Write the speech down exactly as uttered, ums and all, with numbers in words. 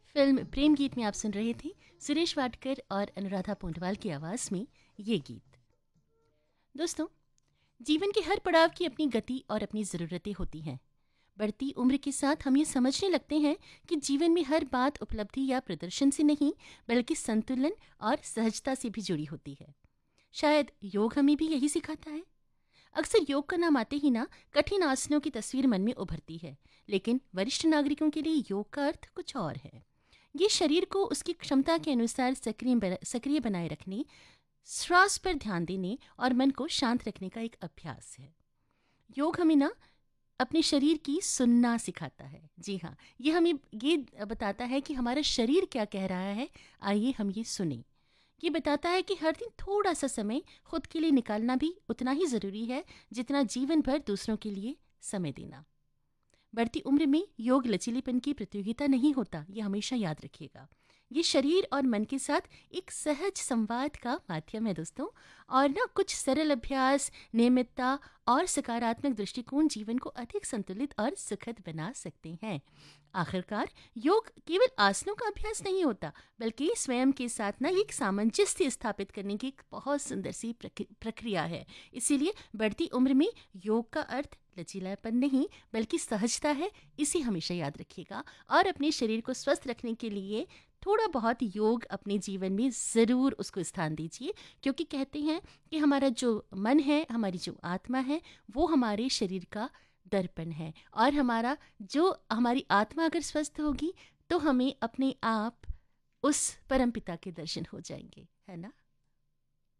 Film प्रेम गीत में आप सुन रहे थे सुरेश वाडकर और अनुराधा पोंडवाल की आवाज में ये गीत। दोस्तों, जीवन के हर पड़ाव की अपनी गति और अपनी ज़रूरतें होती हैं। बढ़ती उम्र के साथ हम ये समझने लगते हैं कि जीवन में हर बात उपलब्धि या प्रदर्शन से नहीं, बल्कि संतुलन और सहजता से भी जुड़ी होती है। शायद योग हमें भी यही सिखाता है। अक्सर योग का नाम आते ही ना कठिन आसनों की तस्वीर मन में उभरती है, लेकिन वरिष्ठ नागरिकों के लिए योग का अर्थ कुछ और है। ये शरीर को उसकी क्षमता के अनुसार सक्रिय बना- सक्रिय बनाए रखने, श्वास पर ध्यान देने और मन को शांत रखने का एक अभ्यास है। योग हमें ना अपने शरीर की सुनना सिखाता है। जी हाँ, ये हमें ये बताता है कि हमारा शरीर क्या कह रहा है, आइए हम ये सुने। ये बताता है कि हर दिन थोड़ा सा समय खुद के लिए निकालना भी उतना ही ज़रूरी है जितना जीवन भर दूसरों के लिए समय देना। बढ़ती उम्र में योग लचीलेपन की प्रतियोगिता नहीं होता, ये हमेशा याद रखिएगा। ये शरीर और मन के साथ एक सहज संवाद का माध्यम है दोस्तों। और ना कुछ सरल अभ्यास, नियमितता और सकारात्मक दृष्टिकोण जीवन को अधिक संतुलित और सुखद बना सकते हैं। आखिरकार योग केवल आसनों का अभ्यास नहीं होता, बल्कि स्वयं के साथ ना एक सामंजस्य स्थापित करने की एक बहुत सुंदर सी प्रक्रि- प्रक्रिया है। इसीलिए बढ़ती उम्र में योग का अर्थ लचीलापन नहीं, बल्कि सहजता है। इसे हमेशा याद रखिएगा और अपने शरीर को स्वस्थ रखने के लिए थोड़ा बहुत योग अपने जीवन में ज़रूर उसको स्थान दीजिए, क्योंकि कहते हैं कि हमारा जो मन है, हमारी जो आत्मा है, वो हमारे शरीर का दर्पण है। और हमारा जो हमारी आत्मा अगर स्वस्थ होगी तो हमें अपने आप उस परमपिता के दर्शन हो जाएंगे, है ना।